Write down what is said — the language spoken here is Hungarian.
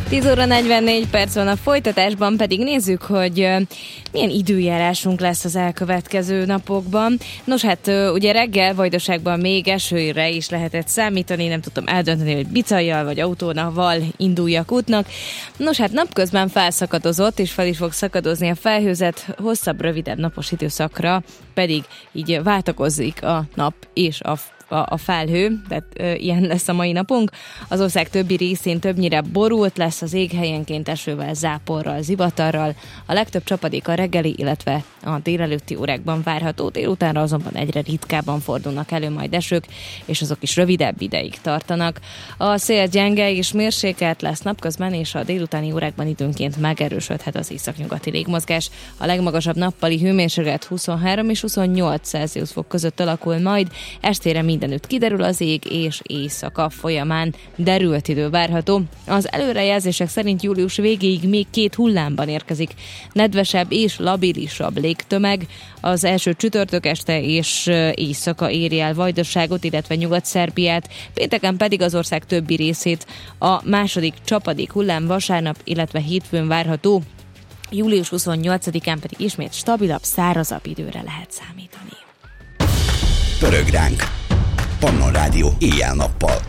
10 óra 44 perc van, a folytatásban pedig nézzük, hogy milyen időjárásunk lesz az elkövetkező napokban. Nos, hát ugye reggel Vajdaságban még esőre is lehetett számítani, nem tudtam eldönteni, hogy bicajjal vagy autónaval induljak útnak. Nos, hát napközben felszakadozott, és fel is fog szakadozni a felhőzet, hosszabb, rövidebb napos időszakra pedig így váltakozik a nap és a felhő, tehát ilyen lesz a mai napunk. Az ország többi részén többnyire borult lesz az ég, helyenként esővel, záporral, zivatarral. A legtöbb csapadék a reggeli, illetve a délelőtti órákban várható, délutánra azonban egyre ritkábban fordulnak elő majd esők, és azok is rövidebb ideig tartanak. A szél gyenge és mérsékelt lesz napközben, és a délutáni órákban időnként megerősödhet az északnyugati légmozgás. A legmagasabb nappali hőmérséklet 23 és 28 Celsius fok között alakul majd, estére mindenütt kiderül az ég, és éjszaka folyamán derült idő várható. Az előrejelzések szerint július végéig még 2 hullámban érkezik nedvesebb és labilisabb légtömeg. Az első csütörtök este és éjszaka éri el Vajdaságot, illetve Nyugat-Szerbiát, pénteken pedig az ország többi részét. A második csapadék hullám vasárnap, illetve hétfőn várható. Július 28-án pedig ismét stabilabb, szárazabb időre lehet számítani. Pörög ránk! Pannon Rádió éjjel-nappal.